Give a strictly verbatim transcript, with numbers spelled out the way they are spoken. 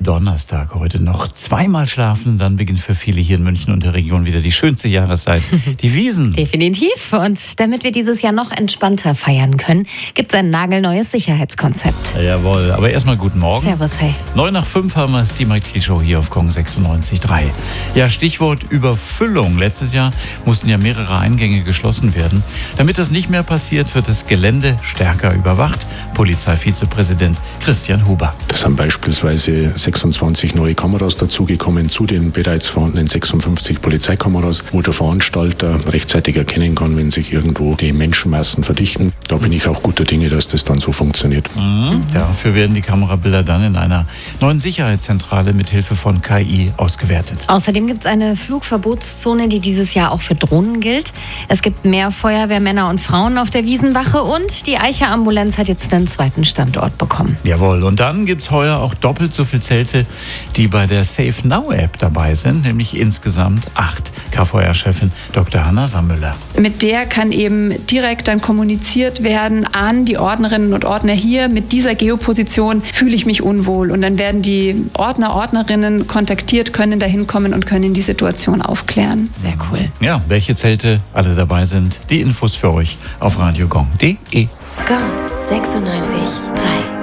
Donnerstag heute noch zweimal schlafen, dann beginnt für viele hier in München und der Region wieder die schönste Jahreszeit, die Wiesn. Definitiv. Und damit wir dieses Jahr noch entspannter feiern können, gibt es ein nagelneues Sicherheitskonzept. Jawohl, aber erstmal guten Morgen. Servus, hey. neun nach fünf haben wir es, die Mike Show hier auf Kong sechsundneunzig Komma drei. Ja, Stichwort Überfüllung. Letztes Jahr mussten ja mehrere Eingänge geschlossen werden. Damit das nicht mehr passiert, wird das Gelände stärker überwacht. Polizeivizepräsident Christian Huber. Das sind beispielsweise sechsundzwanzig neue Kameras dazugekommen zu den bereits vorhandenen sechsundfünfzig Polizeikameras, wo der Veranstalter rechtzeitig erkennen kann, wenn sich irgendwo die Menschenmassen verdichten. Da bin ich auch guter Dinge, dass das dann so funktioniert. Mhm. Dafür werden die Kamerabilder dann in einer neuen Sicherheitszentrale mit Hilfe von K I ausgewertet. Außerdem gibt es eine Flugverbotszone, die dieses Jahr auch für Drohnen gilt. Es gibt mehr Feuerwehrmänner und Frauen auf der Wiesenwache und die Eicher Ambulanz hat jetzt einen zweiten Standort bekommen. Jawohl, und dann gibt es heuer auch doppelt so viele Zelte, die bei der Safe Now App dabei sind, nämlich insgesamt acht. K V R-Chefin Doktor Hanna Sammüller. Mit der kann eben direkt dann kommuniziert werden an die Ordnerinnen und Ordner hier. Mit dieser Geoposition fühle ich mich unwohl. Und dann werden die Ordner, Ordnerinnen kontaktiert, können da hinkommen und können die Situation aufklären. Sehr cool. Ja, welche Zelte alle dabei sind, die Infos für euch auf radiogong punkt de. Gong sechsundneunzig Komma drei.